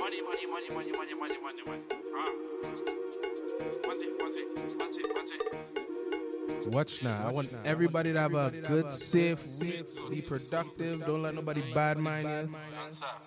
Watch now. I want everybody to have a good, safe week. Be productive. Don't let nobody bad mind you.